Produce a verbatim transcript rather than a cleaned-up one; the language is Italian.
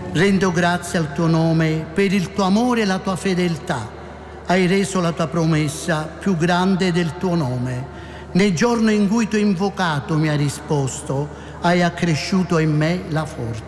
Rendo grazie al tuo nome per il tuo amore e la tua fedeltà. Hai reso la tua promessa più grande del tuo nome. Nel giorno in cui tu hai invocato mi hai risposto, hai accresciuto in me la forza.